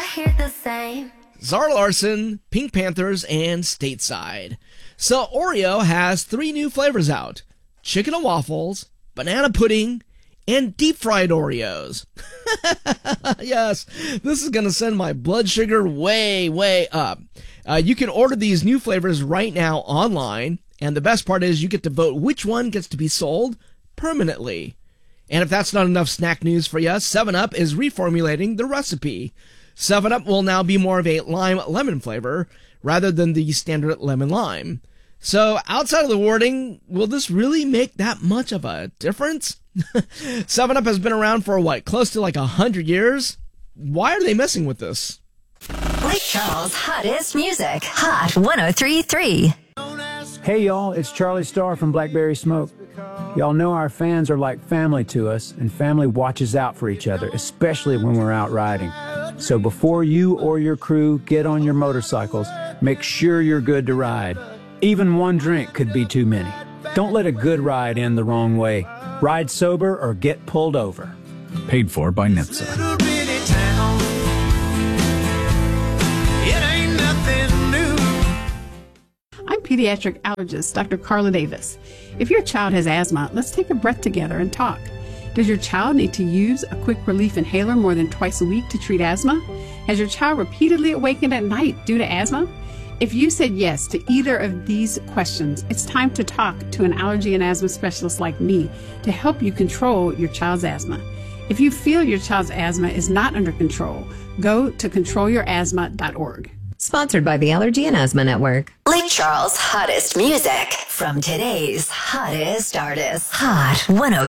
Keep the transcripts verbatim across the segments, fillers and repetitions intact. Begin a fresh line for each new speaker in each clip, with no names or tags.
hit the same.
Zara Larsson, Pink Panthers, and Stateside. So Oreo has three new flavors out. Chicken and waffles, banana pudding, and deep-fried Oreos. Yes, this is going to send my blood sugar way, way up. Uh, you can order these new flavors right now online, and the best part is you get to vote which one gets to be sold permanently. And if that's not enough snack news for you, seven up is reformulating the recipe. seven up will now be more of a lime-lemon flavor rather than the standard lemon-lime. So outside of the wording, will this really make that much of a difference? seven up has been around for, what, close to like one hundred years? Why are they messing with this?
Lake Charles' hottest music. Hot one oh three point three.
Hey, y'all, it's Charlie Starr from Blackberry Smoke. Y'all know our fans are like family to us, and family watches out for each other, especially when we're out riding. So before you or your crew get on your motorcycles, make sure you're good to ride. Even one drink could be too many. Don't let a good ride end the wrong way. Ride sober or get pulled over.
Paid for by N H T S A.
I'm pediatric allergist Doctor Carla Davis. If your child has asthma, let's take a breath together and talk. Does your child need to use a quick relief inhaler more than twice a week to treat asthma? Has your child repeatedly awakened at night due to asthma? If you said yes to either of these questions, it's time to talk to an allergy and asthma specialist like me to help you control your child's asthma. If you feel your child's asthma is not under control, go to control your asthma dot org.
Sponsored by the Allergy and Asthma Network.
Lake Charles' hottest music from today's hottest artists. Hot one oh.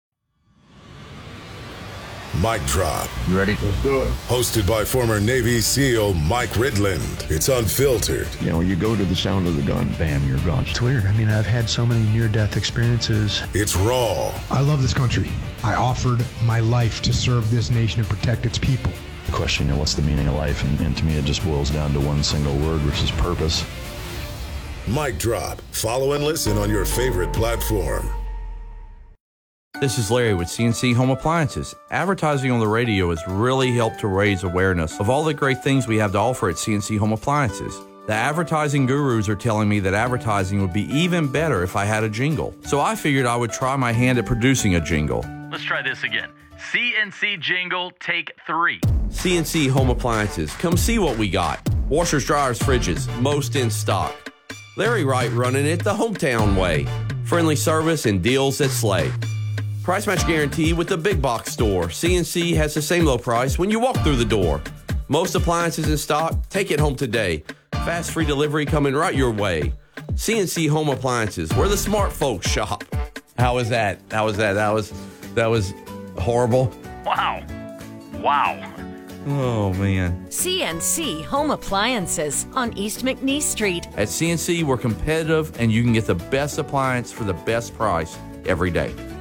Mic Drop.
You ready? Let's do it.
Hosted by former Navy SEAL Mike Ridland. It's unfiltered.
You know, you go to the sound of the gun, bam, you're gone.
It's weird. I mean, I've had so many near-death experiences.
It's raw.
I love this country. I offered my life to serve this nation and protect its people.
The question, you know, what's the meaning of life? And, and to me, it just boils down to one single word, which is purpose.
Mic Drop. Follow and listen on your favorite platform.
This is Larry with C N C Home Appliances. Advertising on the radio has really helped to raise awareness of all the great things we have to offer at C N C Home Appliances. The advertising gurus are telling me that advertising would be even better if I had a jingle. So I figured I would try my hand at producing a jingle.
Let's try this again. C N C jingle, take three.
C N C Home Appliances. Come see what we got. Washers, dryers, fridges, most in stock. Larry Wright running it the hometown way. Friendly service and deals that slay. Price match guarantee with the big box store. C N C has the same low price when you walk through the door. Most appliances in stock, take it home today. Fast free delivery coming right your way. C N C Home Appliances, where the smart folks shop. How was that? How was that? That was, that was horrible.
Wow. Wow.
Oh, man.
C N C Home Appliances on East McNeese Street.
At C N C, we're competitive, and you can get the best appliance for the best price every day.